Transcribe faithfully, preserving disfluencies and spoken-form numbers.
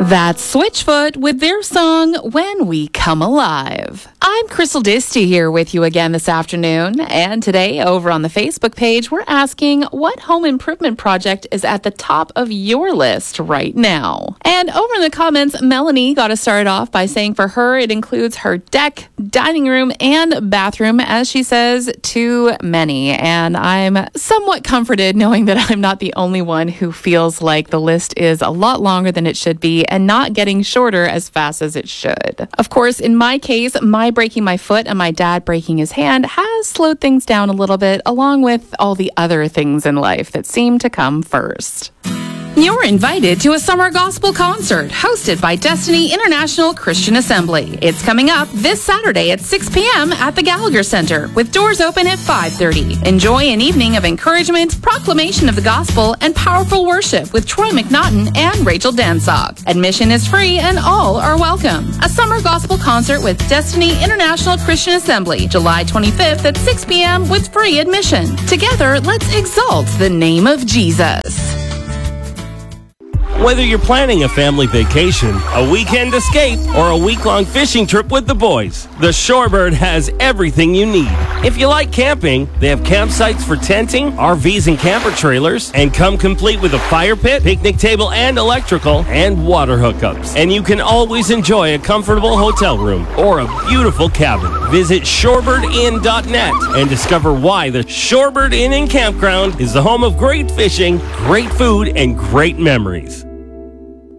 That's Switchfoot with their song, When We Come Alive. I'm Crystal Disty here with you again this afternoon, and today over on the Facebook page, we're asking what home improvement project is at the top of your list right now. And over in the comments, Melanie got us started off by saying for her, it includes her deck, dining room, and bathroom, as she says, too many. And I'm somewhat comforted knowing that I'm not the only one who feels like the list is a lot longer than it should be and not getting shorter as fast as it should. Of course, in my case, my breaking my foot and my dad breaking his hand has slowed things down a little bit, along with all the other things in life that seem to come first. You're invited to a summer gospel concert hosted by Destiny International Christian Assembly. It's coming up this Saturday at six p.m. at the Gallagher Center, with doors open at five thirty. Enjoy an evening of encouragement, proclamation of the gospel, and powerful worship with Troy McNaughton and Rachel Danzog. Admission is free and all are welcome. A summer gospel concert with Destiny International Christian Assembly, July twenty-fifth at six p.m. with free admission. Together, let's exalt the name of Jesus. Whether you're planning a family vacation, a weekend escape, or a week-long fishing trip with the boys, the Shorebird has everything you need. If you like camping, they have campsites for tenting, R Vs and camper trailers, and come complete with a fire pit, picnic table and electrical, and water hookups. And you can always enjoy a comfortable hotel room or a beautiful cabin. Visit shorebird inn dot net and discover why the Shorebird Inn and Campground is the home of great fishing, great food, and great memories.